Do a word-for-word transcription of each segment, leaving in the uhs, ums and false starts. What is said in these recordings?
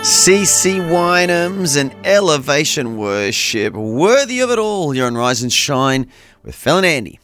C C Winans and Elevation Worship. Worthy of it all. You're on Rise and Shine with Phil and Andy.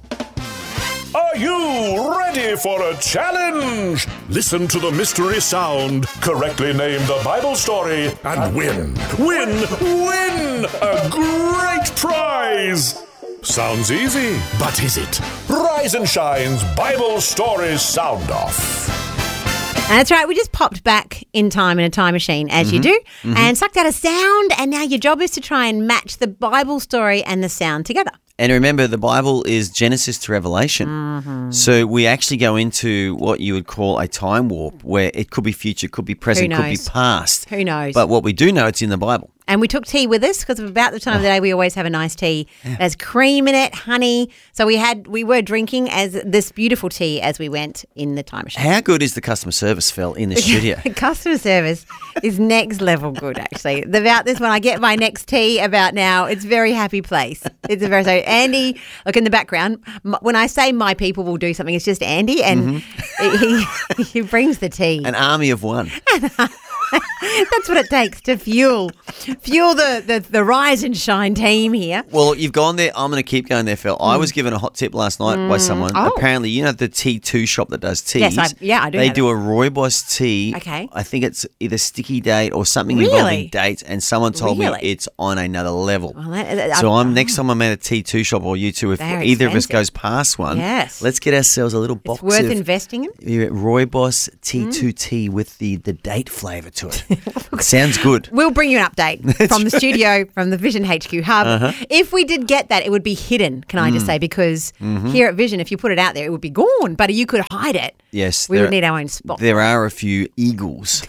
Are you ready for a challenge? Listen to the mystery sound, correctly name the Bible story, and win, win, win a great prize. Sounds easy, but is it? Rise and Shine's Bible Stories Sound Off. And that's right, we just popped back in time in a time machine, as mm-hmm. you do, mm-hmm. and sucked out a sound, and now your job is to try and match the Bible story and the sound together. And remember, the Bible is Genesis to Revelation. Mm-hmm. So we actually go into what you would call a time warp, where it could be future, could be present, could be past. Who knows? But what we do know, it's in the Bible. And we took tea with us because about the time oh. of the day we always have a nice tea. Yeah. There's cream in it, honey. So we had we were drinking as this beautiful tea as we went in the time machine. How good is the customer service, Phil, in the studio? The customer service is next level good, actually. About this, when I get my next tea about now, it's a very happy place. It's a very so Andy. Look in the background. When I say my people will do something, it's just Andy, and mm-hmm. he he brings the tea. An army of one. That's what it takes to fuel fuel the, the, the Rise and Shine team here. Well, you've gone there. I'm going to keep going there, Phil. Mm. I was given a hot tip last night mm. by someone. Oh. Apparently, you know the T two shop that does teas? Yes, I, yeah, I do. They do a Rooibos tea. Okay. I think it's either sticky date or something really? involving dates, and someone told really? me it's on another level. Well, that, that, so I'm oh. next time I'm at a T two shop, or you two, if They're either expensive. of us goes past one, yes. let's get ourselves a little box it's worth of investing in. Rooibos T two mm. tea with the, the date flavour to it. Sounds good. We'll bring you an update from the studio, from the Vision H Q hub. Uh-huh. If we did get that, it would be hidden, can I mm. just say, because mm-hmm. here at Vision, if you put it out there, it would be gone, but you could hide it. Yes. We would need our own spot. There are a few eagles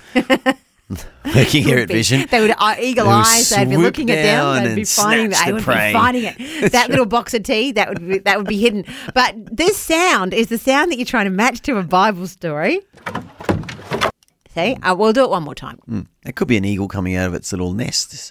working here at be. Vision. They would uh, eagle they eyes. They'd be looking it down. They'd be finding that. They would prey. be finding it. That little box of tea, that would be, that would be hidden. But this sound is the sound that you're trying to match to a Bible story. See, uh, we'll do it one more time. Mm. It could be an eagle coming out of its little nest.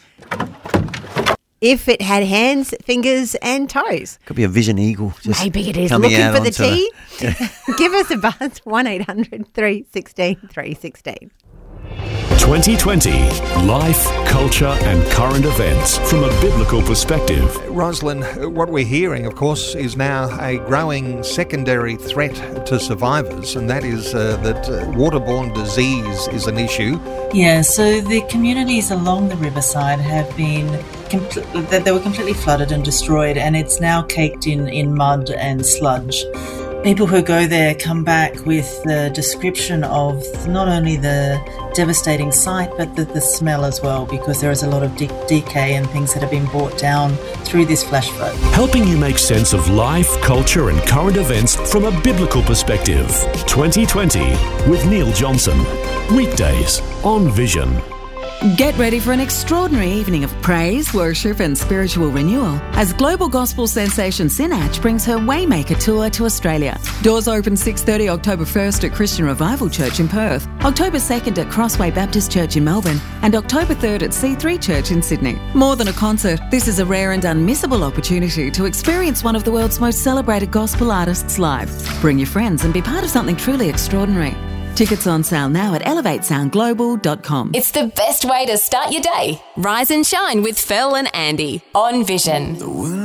If it had hands, fingers, and toes. Could be a Vision eagle. Just Maybe it is. Looking for the tea? The... Give us a buzz, one eight hundred three one six three one six. twenty twenty, life, culture and current events from a biblical perspective. Roslyn, what we're hearing, of course, is now a growing secondary threat to survivors, and that is uh, that uh, waterborne disease is an issue. Yeah, so the communities along the riverside have been, compl- they were completely flooded and destroyed, and it's now caked in, in mud and sludge. People who go there come back with the description of not only the devastating sight, but the, the smell as well, because there is a lot of de- decay and things that have been brought down through this flash flood. Helping you make sense of life, culture and current events from a biblical perspective. twenty twenty with Neil Johnson. Weekdays on Vision. Get ready for an extraordinary evening of praise, worship and spiritual renewal as global gospel sensation Sinach brings her Waymaker Tour to Australia. Doors open six thirty October first at Christian Revival Church in Perth, October second at Crossway Baptist Church in Melbourne and October third at C three Church in Sydney. More than a concert, this is a rare and unmissable opportunity to experience one of the world's most celebrated gospel artists live. Bring your friends and be part of something truly extraordinary. Tickets on sale now at elevate sound global dot com. It's the best way to start your day. Rise and Shine with Phil and Andy on Vision.